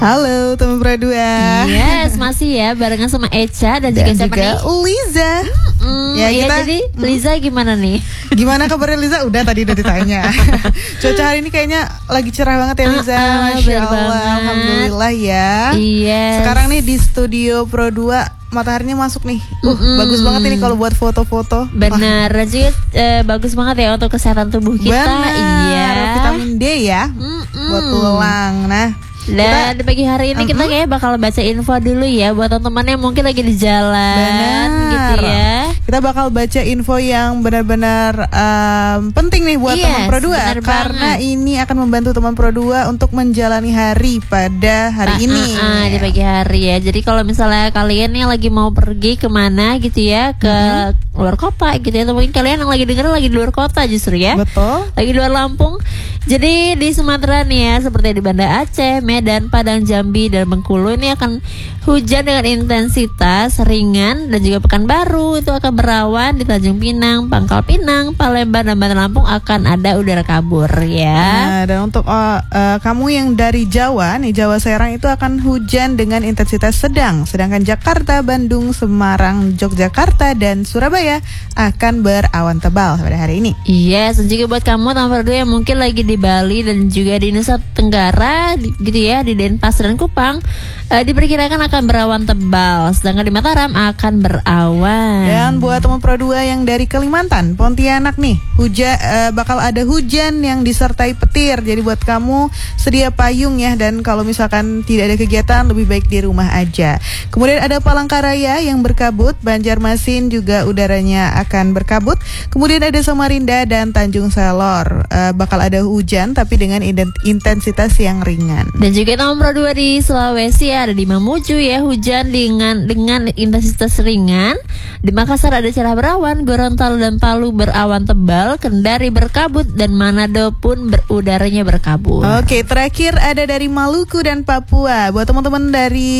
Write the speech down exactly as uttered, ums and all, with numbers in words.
Halo teman Pro dua. Yes, masih ya barengan sama Echa dan, dan juga siapa juga nih? Liza. Mm, Ya, iya, kita- jadi Liza gimana nih? Gimana kabarnya Liza? Udah tadi udah ditanya. Cuaca hari ini kayaknya lagi cerah banget ya Liza. Ah, ah, Masya bener Allah, banget. alhamdulillah ya. Iya. Sekarang nih di studio Pro dua mataharinya masuk nih. Uh, Mm-mm. bagus banget ini kalau buat foto-foto. Benar, dan juga eh, bagus banget ya untuk kesehatan tubuh kita. Benar. Iya. Vitamin D ya. Mm-mm. Buat tulang. Nah, Dan di pagi hari ini kita kayak bakal baca info dulu ya buat teman-teman yang mungkin lagi di jalan. Benar. Gitu ya. kita bakal baca info yang benar-benar um, penting nih buat Yes, teman Pro dua benar karena banget. ini akan membantu teman Pro dua untuk menjalani hari pada hari Ah, ini. ah, ah, di pagi hari ya. Jadi kalau misalnya kalian yang lagi mau pergi kemana gitu ya ke luar kota gitu ya, atau mungkin kalian yang lagi dengerin lagi di luar kota justru ya, Betul. lagi di luar Lampung. Jadi di Sumatera nih ya, seperti di Banda Aceh, Medan, Padang, Jambi, dan Bengkulu ini akan hujan dengan intensitas ringan, dan juga Pekanbaru itu akan berawan. Di Tanjung Pinang, Pangkal Pinang, Palembang, dan Banten Lampung akan ada udara kabur ya. Nah, dan untuk uh, uh, kamu yang dari Jawa nih, Jawa Serang itu akan hujan dengan intensitas sedang. Sedangkan Jakarta, Bandung, Semarang, Yogyakarta, dan Surabaya akan berawan tebal pada hari ini. Yes, dan juga buat kamu teman Pro dua yang mungkin lagi di Bali dan juga di Nusa Tenggara di- gitu ya, di Denpasar dan Kupang, eh, diperkirakan akan berawan tebal. Sedangkan di Mataram akan berawan. Dan buat teman Pro dua yang dari Kalimantan, Pontianak nih, hujan eh, bakal ada hujan yang disertai petir. Jadi buat kamu sedia payung ya, dan kalau misalkan tidak ada kegiatan lebih baik di rumah aja. Kemudian ada Palangkaraya yang berkabut, Banjarmasin juga udaranya akan berkabut. Kemudian ada Samarinda dan Tanjung Selor, eh, bakal ada hujan tapi dengan ident- intensitas yang ringan. Dan juga nomor dua di Sulawesi ada di Mamuju ya, hujan dengan dengan intensitas ringan. Di Makassar ada cerah berawan, Gorontalo dan Palu berawan tebal, Kendari berkabut, dan Manado pun berudaranya berkabut. Oke, terakhir ada dari Maluku dan Papua. Buat teman-teman dari